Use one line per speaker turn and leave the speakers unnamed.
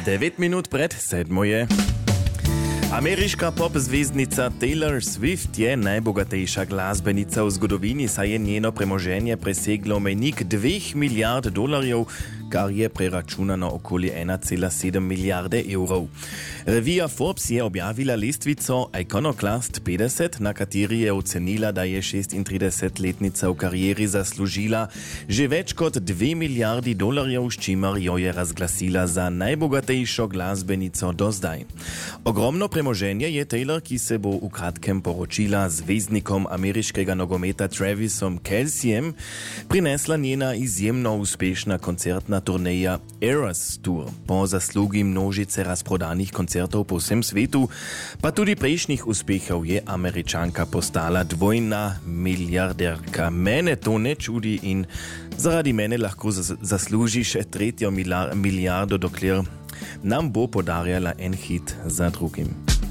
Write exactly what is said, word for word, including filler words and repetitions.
devet minut pred sedmo je. Ameriška pop zvezdnica Taylor Swift je najbogatejša glasbenica v zgodovini, saj je njeno premoženje preseglo mejnik dveh milijard dolarjev, kar je preračunano okoli ena cela sedem milijarde evrov. Revija Forbes je objavila lestvico Iconoclast petdeset, na kateri je ocenila, da je šestintridesetletnica v karieri zaslužila že več kot dve milijardi dolarjev, s čimer jo je razglasila za najbogatejšo glasbenico do zdaj. Ogromno premoženje je Taylor, ki se bo v kratkem poročila z zvezdnikom ameriškega nogometa Travisom Kelcejem, prinesla njena izjemno uspešna koncertna turneja Eras Tour. Po zaslugi množice razprodanih koncertov po vsem svetu, pa tudi prejšnjih uspehov, je Američanka postala dvojna milijarderka. Mene to ne čudi in zaradi mene lahko zasluži še tretjo milijardo, dokler nam bo podarjala en hit za drugim.